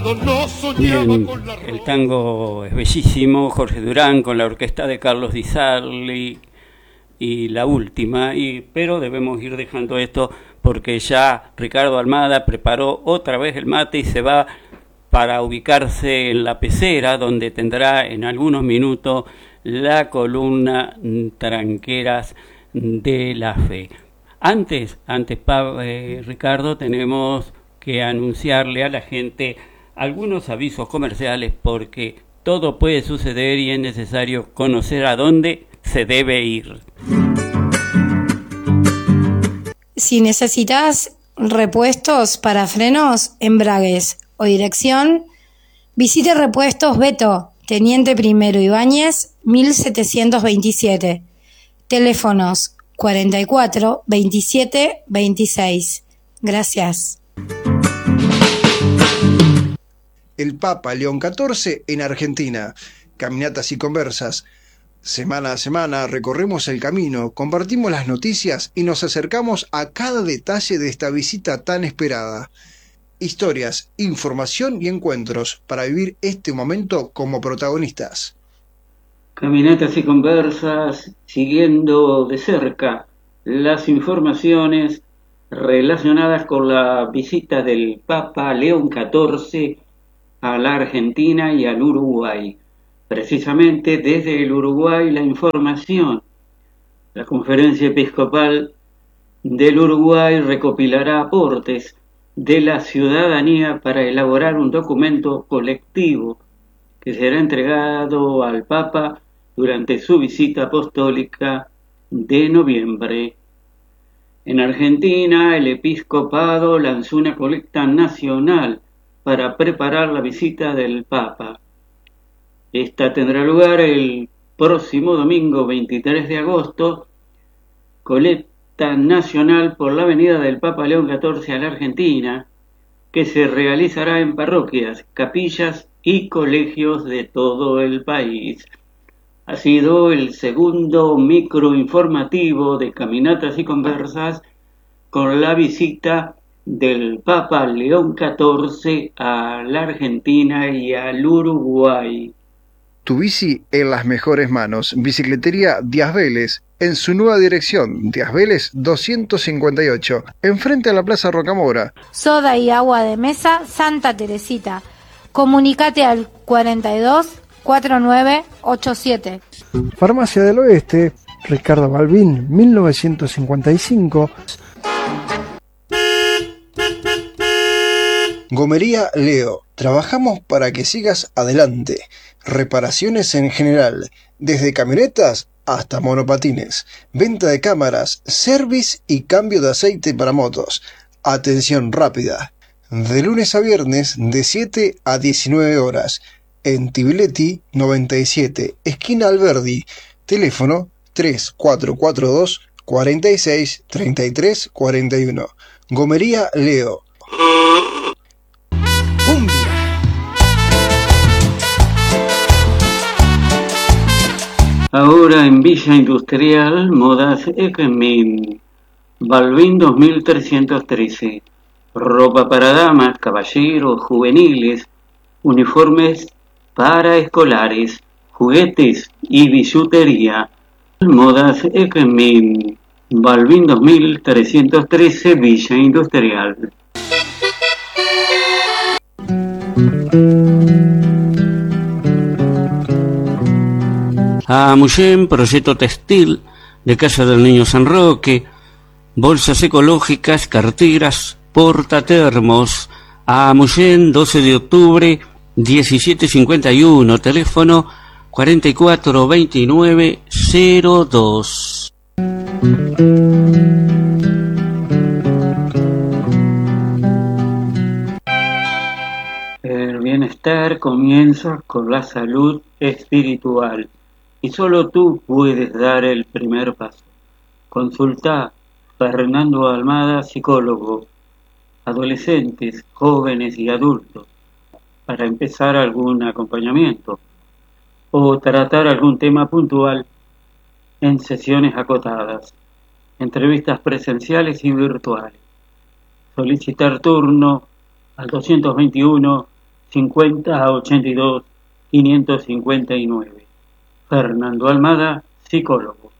Bien, el tango es bellísimo, Jorge Durán con la orquesta de Carlos Di Sarli y la última, pero debemos ir dejando esto porque ya Ricardo Almada preparó otra vez el mate y se va para ubicarse en la pecera, donde tendrá en algunos minutos la columna Tranqueras de la Fe. Antes Ricardo, tenemos que anunciarle a la gente algunos avisos comerciales porque todo puede suceder y es necesario conocer a dónde se debe ir. Si necesitas repuestos para frenos, embragues o dirección, visite Repuestos Beto, Teniente Primero Ibáñez, 1727. Teléfonos 44 27 26. Gracias. El Papa León XIV en Argentina. Caminatas y conversas. Semana a semana recorremos el camino, compartimos las noticias y nos acercamos a cada detalle de esta visita tan esperada. Historias, información y encuentros para vivir este momento como protagonistas. Caminatas y conversas, siguiendo de cerca las informaciones relacionadas con la visita del Papa León XIV a la Argentina y al Uruguay. Precisamente desde el Uruguay la información. La Conferencia Episcopal del Uruguay recopilará aportes de la ciudadanía para elaborar un documento colectivo que será entregado al Papa durante su visita apostólica de noviembre. En Argentina, el episcopado lanzó una colecta nacional para preparar la visita del Papa. Esta tendrá lugar el próximo domingo 23 de agosto, colecta nacional por la venida del Papa León XIV a la Argentina, que se realizará en parroquias, capillas y colegios de todo el país. Ha sido el segundo microinformativo de Caminatas y Conversas con la visita del Papa León XIV a la Argentina y al Uruguay. Tu bici en las mejores manos. Bicicletería Díaz Vélez, en su nueva dirección, Díaz Vélez 258, enfrente a la Plaza Rocamora. Soda y agua de mesa Santa Teresita. Comunicate al 42 4987. Farmacia del Oeste, Ricardo Balbín, 1955. Gomería Leo. Trabajamos para que sigas adelante. Reparaciones en general, desde camionetas hasta monopatines. Venta de cámaras, service y cambio de aceite para motos. Atención rápida. De lunes a viernes de 7 a 19 horas. En Tibiletti 97, esquina Alberdi. Teléfono 3442 46 33 41. Gomería Leo. Ahora en Villa Industrial, Modas Ekemin, Balbín 2313. Ropa para damas, caballeros, juveniles, uniformes para escolares, juguetes y bisutería. Modas Ekemin, Balbín 2313, Villa Industrial. A Muyen, proyecto textil de Casa del Niño San Roque, bolsas ecológicas, carteras, portatermos. A Muyen, 12 de octubre, 1751, teléfono 442902. El bienestar comienza con la salud espiritual. Y solo tú puedes dar el primer paso. Consulta Fernando Almada, psicólogo, adolescentes, jóvenes y adultos, para empezar algún acompañamiento o tratar algún tema puntual en sesiones acotadas, entrevistas presenciales y virtuales. Solicitar turno al 221 50 a 82 559. Fernando Almada, psicólogo.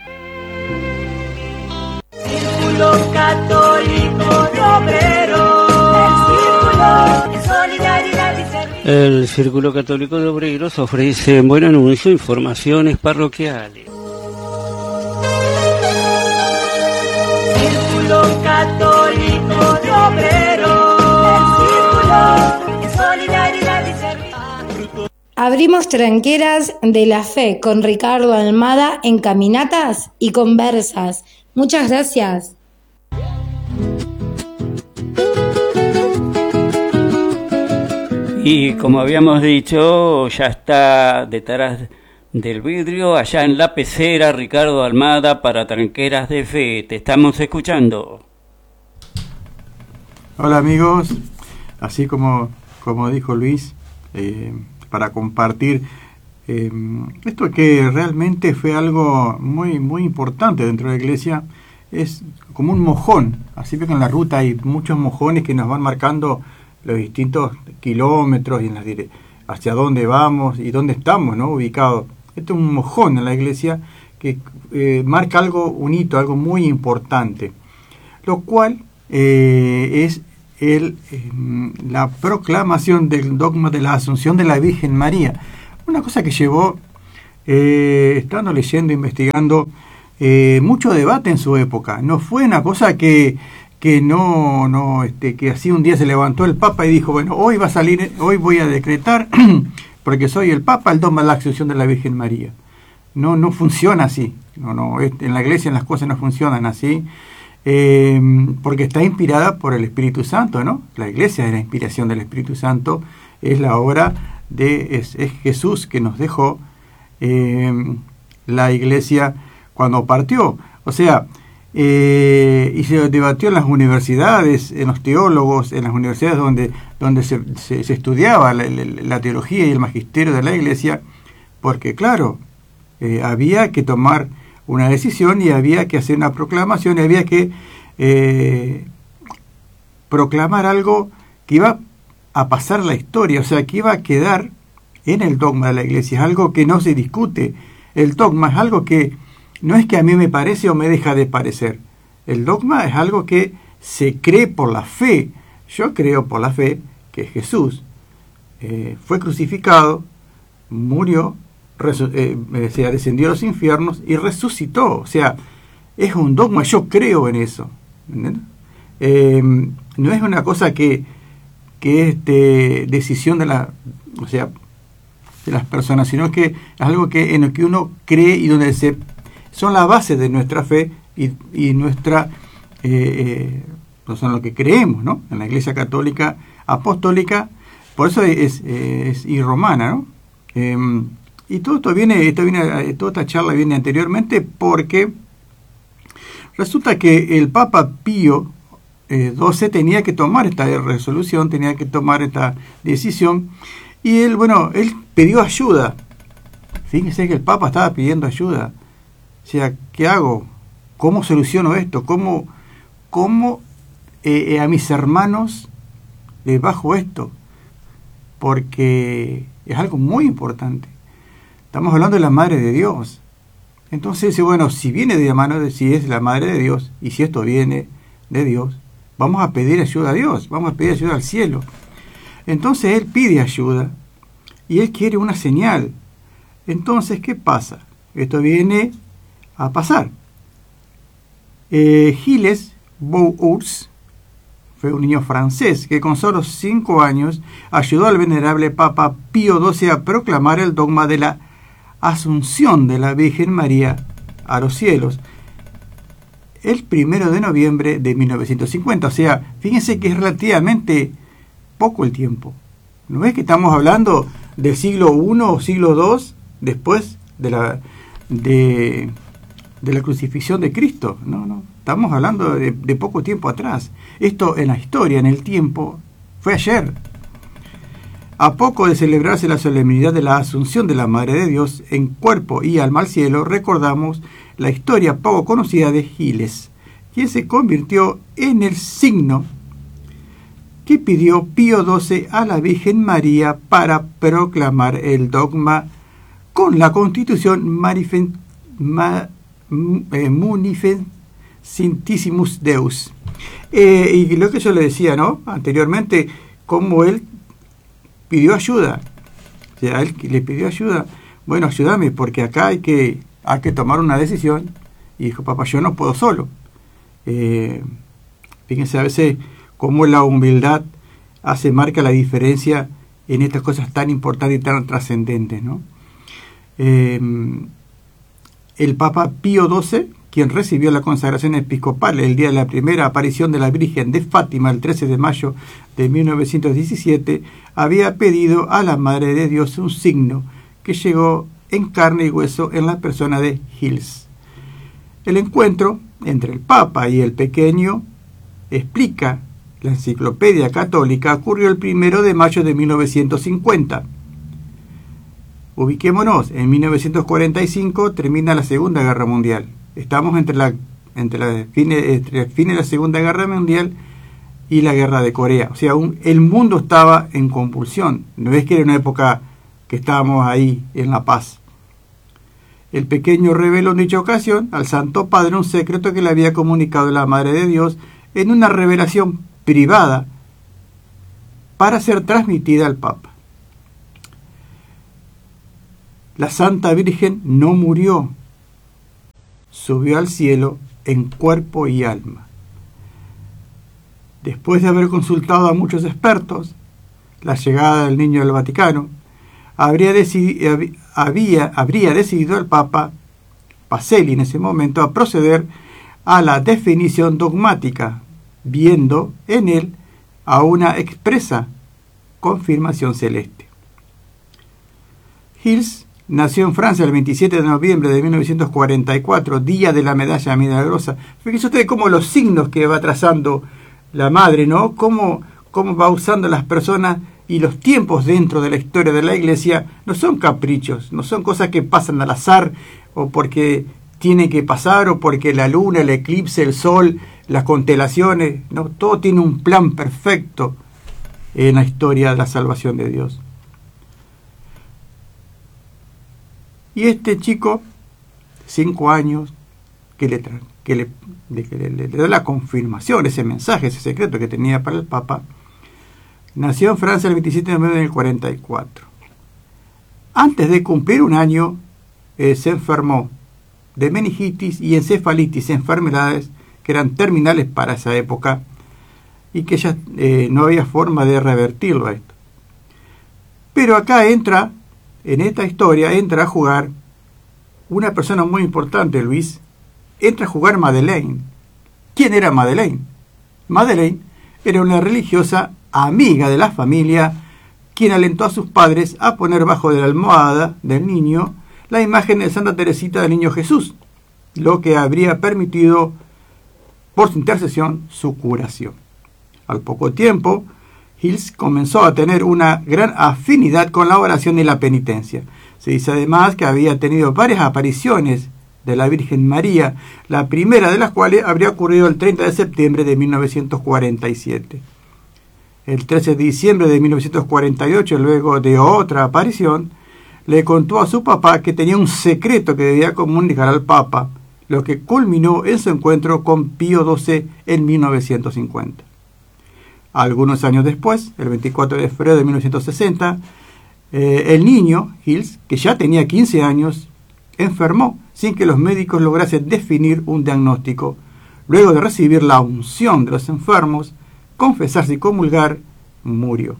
Círculo Católico de Obreros, el Círculo de Solidaridad y Servicio. El Círculo Católico de Obreros ofrece en Buen Anuncio informaciones parroquiales. Círculo Católico de Obreros, el Círculo de Solidaridad y Servicio. Abrimos tranqueras de la fe con Ricardo Almada en caminatas y conversas. Muchas gracias. Y como habíamos dicho, ya está detrás del vidrio, allá en la pecera, Ricardo Almada para Tranqueras de Fe. Te estamos escuchando. Hola amigos, así como dijo Luis, para compartir esto que realmente fue algo muy, muy importante dentro de la iglesia. Es como un mojón, así que en la ruta hay muchos mojones que nos van marcando los distintos kilómetros y hacia dónde vamos y dónde estamos, ¿no?, ubicados. Esto es un mojón en la iglesia que marca algo, un hito, algo muy importante, lo cual es la proclamación del dogma de la Asunción de la Virgen María. Una cosa que llevó, estando leyendo, investigando, mucho debate en su época. No fue una cosa que así un día se levantó el Papa y dijo, bueno, hoy voy a decretar, porque soy el Papa, el dogma de la Asunción de la Virgen María. No funciona así. En la iglesia las cosas no funcionan así. Porque está inspirada por el Espíritu Santo, ¿no? La iglesia es la inspiración del Espíritu Santo, es la obra es Jesús que nos dejó la iglesia cuando partió. O sea, y se debatió en las universidades, en los teólogos, en las universidades donde se estudiaba la teología y el magisterio de la iglesia, porque claro, había que tomar una decisión y había que hacer una proclamación y había que proclamar algo que iba a pasar la historia, o sea, que iba a quedar en el dogma de la iglesia. Es algo que no se discute. El dogma es algo que no es que a mí me parece o me deja de parecer. El dogma es algo que se cree por la fe. Yo creo por la fe que Jesús fue crucificado, murió, descendió a los infiernos y resucitó. O sea, es un dogma, yo creo en eso. No es una cosa que es decisión de las personas, sino que es algo en lo que uno cree y donde son la base de nuestra fe y nuestra son lo que creemos, ¿no? En la Iglesia Católica Apostólica, por eso y romana, ¿no? Y todo esto viene, toda esta charla viene anteriormente porque resulta que el Papa Pío XII tenía que tomar esta resolución, tenía que tomar esta decisión, y él pidió ayuda. Fíjense que el Papa estaba pidiendo ayuda. O sea, ¿qué hago? ¿Cómo soluciono esto? ¿Cómo a mis hermanos les bajo esto? Porque es algo muy importante. Estamos hablando de la Madre de Dios. Entonces, bueno, si viene de la mano si es la Madre de Dios, y si esto viene de Dios, vamos a pedir ayuda a Dios, vamos a pedir ayuda al cielo. Entonces él pide ayuda y él quiere una señal. Entonces, ¿qué pasa? Esto viene a pasar. Gilles Bouhours fue un niño francés que con solo 5 años ayudó al venerable Papa Pío XII a proclamar el dogma de la Asunción de la Virgen María a los cielos el 1 de noviembre de 1950. O sea, fíjense que es relativamente poco el tiempo. ¿No es que estamos hablando del siglo I o siglo II después de la crucifixión de Cristo? No, estamos hablando de poco tiempo atrás. Esto en la historia, en el tiempo, fue ayer. A poco de celebrarse la solemnidad de la Asunción de la Madre de Dios en cuerpo y alma al cielo, recordamos la historia poco conocida de Giles, quien se convirtió en el signo que pidió Pío XII a la Virgen María para proclamar el dogma con la Constitución Munificentissimus Deus. Y lo que yo le decía, ¿no?, anteriormente, cómo él pidió ayuda. O sea, él le pidió ayuda. Bueno, ayúdame, porque acá hay que tomar una decisión. Y dijo, papá, yo no puedo solo. Fíjense a veces cómo la humildad marca la diferencia en estas cosas tan importantes y tan trascendentes, ¿no? El Papa Pío XII, quien recibió la consagración episcopal el día de la primera aparición de la Virgen de Fátima, el 13 de mayo de 1917, había pedido a la Madre de Dios un signo que llegó en carne y hueso en la persona de Hils. El encuentro entre el Papa y el pequeño, explica la Enciclopedia Católica, ocurrió el 1 de mayo de 1950. Ubiquémonos, en 1945 termina la Segunda Guerra Mundial. Estamos entre el fin de la Segunda Guerra Mundial y la Guerra de Corea. O sea, el mundo estaba en convulsión. No es que era una época que estábamos ahí en la paz. El pequeño reveló en dicha ocasión al Santo Padre un secreto que le había comunicado la Madre de Dios en una revelación privada para ser transmitida al Papa. La Santa Virgen no murió, subió al cielo en cuerpo y alma. Después de haber consultado a muchos expertos, la llegada del niño al Vaticano, habría decidido el Papa Pacelli en ese momento a proceder a la definición dogmática, viendo en él a una expresa confirmación celeste. Hils nació en Francia el 27 de noviembre de 1944, día de la Medalla Milagrosa. Fíjense ustedes cómo los signos que va trazando la Madre, ¿no? Cómo va usando las personas y los tiempos dentro de la historia de la Iglesia. No son caprichos, no son cosas que pasan al azar o porque tiene que pasar o porque la luna, el eclipse, el sol, las constelaciones. No, todo tiene un plan perfecto en la historia de la salvación de Dios. Y este chico, 5 años, que le da la confirmación, ese mensaje, ese secreto que tenía para el Papa, nació en Francia el 27 de noviembre del 44. Antes de cumplir un año, se enfermó de meningitis y encefalitis, enfermedades que eran terminales para esa época y que ya no había forma de revertirlo a esto. Pero acá entra, en esta historia, entra a jugar una persona muy importante, Luis. Entra a jugar Madeleine. ¿Quién era Madeleine? Madeleine era una religiosa amiga de la familia, quien alentó a sus padres a poner bajo de la almohada del niño la imagen de Santa Teresita del Niño Jesús, lo que habría permitido, por su intercesión, su curación. Al poco tiempo, Hils comenzó a tener una gran afinidad con la oración y la penitencia. Se dice además que había tenido varias apariciones de la Virgen María, la primera de las cuales habría ocurrido el 30 de septiembre de 1947. El 13 de diciembre de 1948, luego de otra aparición, le contó a su papá que tenía un secreto que debía comunicar al Papa, lo que culminó en su encuentro con Pío XII en 1950. Algunos años después, el 24 de febrero de 1960, el niño, Hils, que ya tenía 15 años, enfermó sin que los médicos lograsen definir un diagnóstico. Luego de recibir la unción de los enfermos, confesarse y comulgar, murió.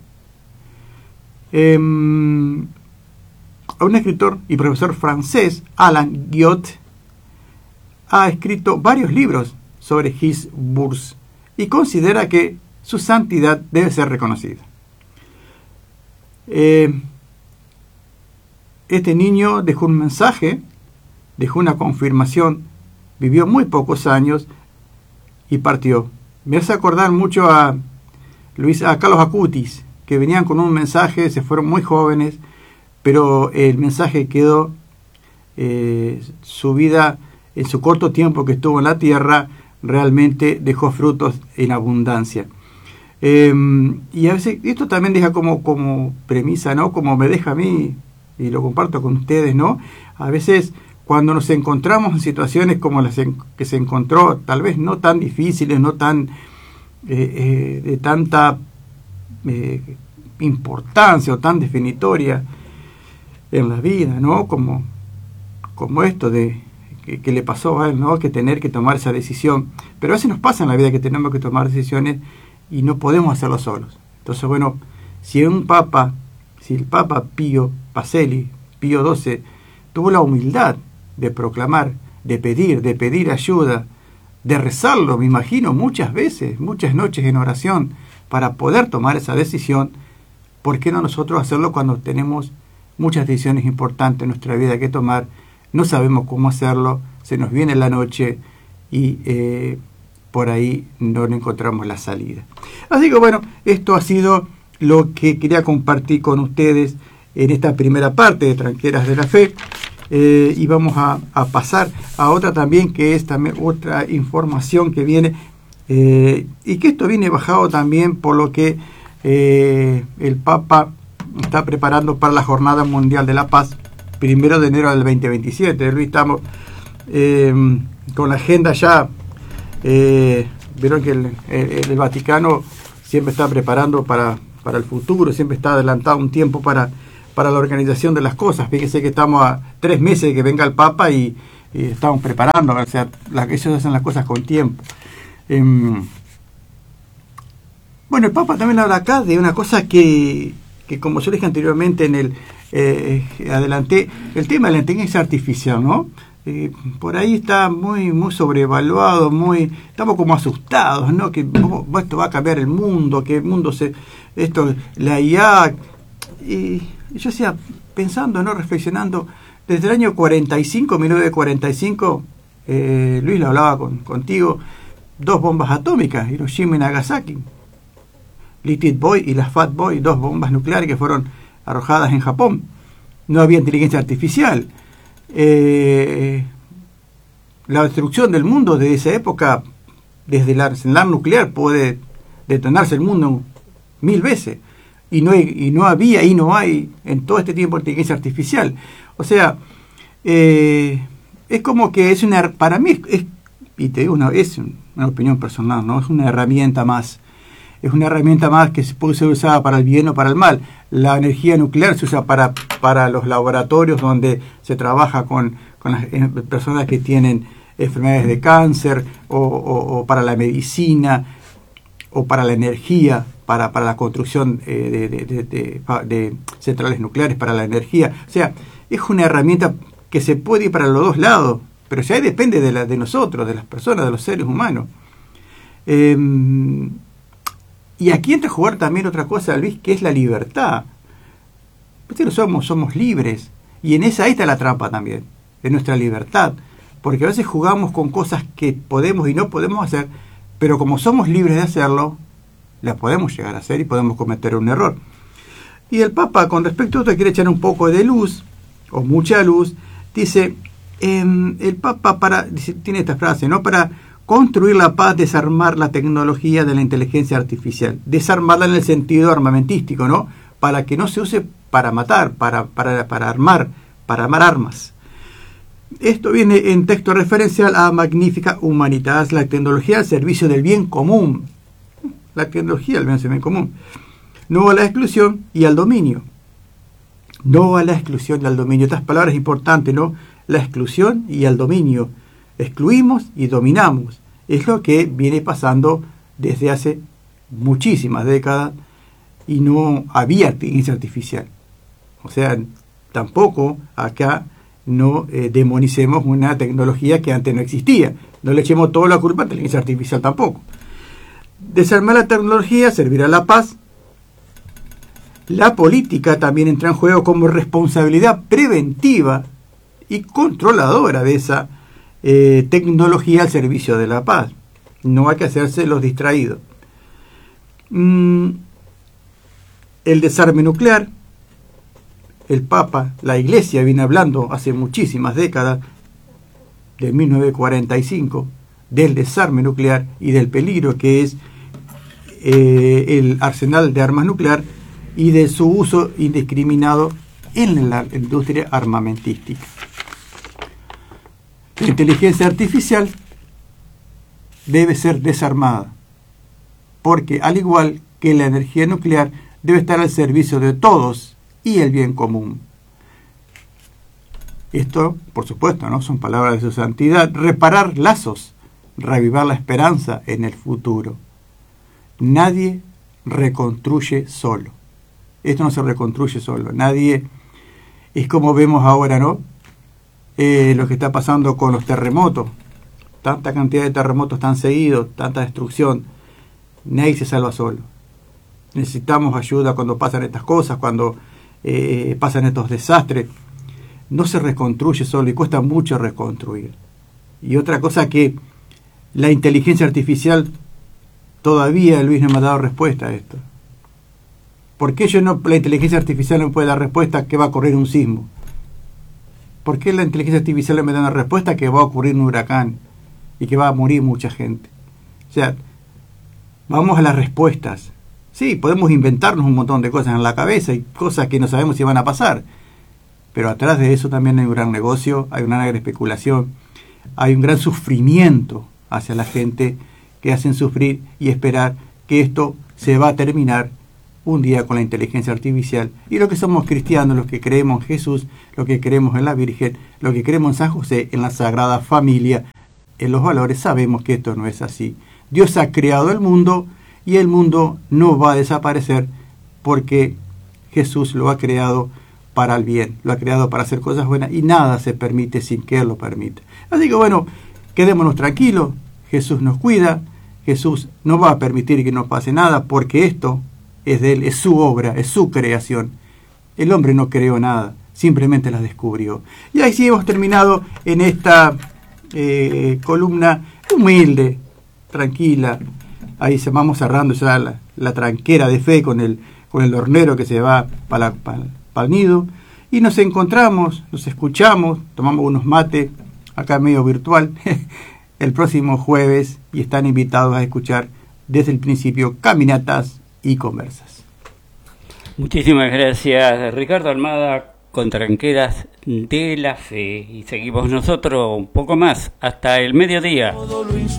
Un escritor y profesor francés, Alain Guillot, ha escrito varios libros sobre Hils Bourse y considera que su santidad debe ser reconocida. Este niño dejó un mensaje, dejó una confirmación, vivió muy pocos años y partió. Me hace acordar mucho a Carlos Acutis, que venían con un mensaje, se fueron muy jóvenes, pero el mensaje quedó, su vida, en su corto tiempo que estuvo en la tierra, realmente dejó frutos en abundancia. Y a veces esto también deja como premisa, ¿no? Como me deja a mí, y lo comparto con ustedes, ¿no? A veces cuando nos encontramos en situaciones como las que se encontró, tal vez no tan difíciles, no tan de tanta importancia o tan definitoria en la vida, ¿no? Como esto de que le pasó a él, ¿no? Que tener que tomar esa decisión. Pero a veces nos pasa en la vida que tenemos que tomar decisiones y no podemos hacerlo solos. Entonces, bueno, si el Papa Pío Pacelli, Pío XII, tuvo la humildad de proclamar, de pedir ayuda, de rezarlo, me imagino, muchas veces, muchas noches en oración, para poder tomar esa decisión, ¿por qué no nosotros hacerlo cuando tenemos muchas decisiones importantes en nuestra vida que tomar? No sabemos cómo hacerlo, se nos viene la noche y por ahí no encontramos la salida. Así que bueno, esto ha sido lo que quería compartir con ustedes en esta primera parte de Tranqueras de la Fe. Y vamos a pasar a otra también, que es también otra información que viene, y que esto viene bajado también por lo que el Papa está preparando para la Jornada Mundial de la Paz, 1 de enero del 2027. Luis, estamos con la agenda ya. Vieron que el Vaticano siempre está preparando para el futuro, siempre está adelantado un tiempo para la organización de las cosas. Fíjense que estamos a 3 meses de que venga el Papa y estamos preparando, o sea, ellos hacen las cosas con tiempo. Bueno, el Papa también habla acá de una cosa que como yo dije anteriormente en el adelanté, el tema de la inteligencia artificial, ¿no? Por ahí está muy sobrevaluado, estamos como asustados, ¿no? Que esto va a cambiar el mundo, que el mundo la IA. Y yo decía, pensando, ¿no? Reflexionando, desde el año 1945, Luis, lo hablaba contigo, 2 bombas atómicas, Hiroshima y Nagasaki, Little Boy y la Fat Boy, 2 bombas nucleares que fueron arrojadas en Japón. No había inteligencia artificial. La destrucción del mundo desde esa época, desde el arsenal nuclear, puede detonarse el mundo 1000 veces. Y no había y no hay en todo este tiempo inteligencia artificial. O sea, es como que es para mí, y te digo, es una opinión personal, ¿no? Es una herramienta más. Es una herramienta más que puede ser usada para el bien o para el mal. La energía nuclear se usa para los laboratorios donde se trabaja con las personas que tienen enfermedades de cáncer, o para la medicina, o para la energía, para la construcción de centrales nucleares, para la energía. O sea, es una herramienta que se puede ir para los dos lados, pero ya depende de nosotros, de las personas, de los seres humanos. Y aquí entra a jugar también otra cosa, Luis, que es la libertad. Pues somos libres, y ahí está la trampa también, de nuestra libertad, porque a veces jugamos con cosas que podemos y no podemos hacer, pero como somos libres de hacerlo, la podemos llegar a hacer y podemos cometer un error. Y el Papa, con respecto a esto, quiere echar un poco de luz, o mucha luz. Dice, el Papa tiene esta frase, ¿no? Para construir la paz, desarmar la tecnología de la inteligencia artificial. Desarmarla en el sentido armamentístico, ¿no? Para que no se use para matar, para armar armas. Esto viene en texto referencial a Magnificat Humanitas, la tecnología al servicio del bien común. La tecnología al servicio del bien común. No a la exclusión y al dominio. No a la exclusión y al dominio. Estas palabras importantes, ¿no? La exclusión y al dominio. Excluimos y dominamos. Es lo que viene pasando desde hace muchísimas décadas y no había inteligencia artificial. O sea, tampoco acá no demonicemos una tecnología que antes no existía. No le echemos toda la culpa a la inteligencia artificial tampoco. Desarmar la tecnología servirá a la paz. La política también entra en juego como responsabilidad preventiva y controladora de esa tecnología al servicio de la paz. No hay que hacerse los distraídos. El desarme nuclear, el Papa, la Iglesia viene hablando hace muchísimas décadas, de 1945, del desarme nuclear y del peligro que es el arsenal de armas nuclear y de su uso indiscriminado en la industria armamentística. La inteligencia artificial debe ser desarmada, porque al igual que la energía nuclear debe estar al servicio de todos y el bien común. Esto, por supuesto, no son palabras de su santidad, reparar lazos, reavivar la esperanza en el futuro. Nadie reconstruye solo. Esto no se reconstruye solo. Nadie, es como vemos ahora, ¿no? Lo que está pasando con los terremotos. Tanta cantidad de terremotos tan seguidos, tanta destrucción. Nadie se salva solo. Necesitamos ayuda cuando pasan estas cosas, cuando pasan estos desastres. No se reconstruye solo y cuesta mucho reconstruir. Y otra cosa que la inteligencia artificial todavía, Luis, no me ha dado respuesta a esto. ¿Por qué la inteligencia artificial no me puede dar respuesta que va a ocurrir un sismo? ¿Por qué la inteligencia artificial no me da una respuesta que va a ocurrir un huracán y que va a morir mucha gente? O sea, vamos a las respuestas. Sí, podemos inventarnos un montón de cosas en la cabeza y cosas que no sabemos si van a pasar. Pero atrás de eso también hay un gran negocio, hay una gran especulación, hay un gran sufrimiento hacia la gente que hacen sufrir y esperar que esto se va a terminar un día con la inteligencia artificial. Y los que somos cristianos, los que creemos en Jesús, los que creemos en la Virgen, los que creemos en San José, en la Sagrada Familia, en los valores, sabemos que esto no es así. Dios ha creado el mundo y el mundo no va a desaparecer porque Jesús lo ha creado para el bien, lo ha creado para hacer cosas buenas y nada se permite sin que Él lo permita. Así que bueno, quedémonos tranquilos, Jesús nos cuida, Jesús no va a permitir que nos pase nada porque esto es de Él, es su obra, es su creación. El hombre no creó nada, simplemente la descubrió. Y ahí sí hemos terminado en esta columna humilde, tranquila. Ahí se vamos cerrando ya la tranquera de fe con el hornero que se va para el nido, y nos encontramos, nos escuchamos, tomamos unos mates acá medio virtual el próximo jueves y están invitados a escuchar desde el principio Caminatas y Conversas. Muchísimas gracias, Ricardo Almada, con Tranqueras de la Fe, y seguimos nosotros un poco más hasta el mediodía.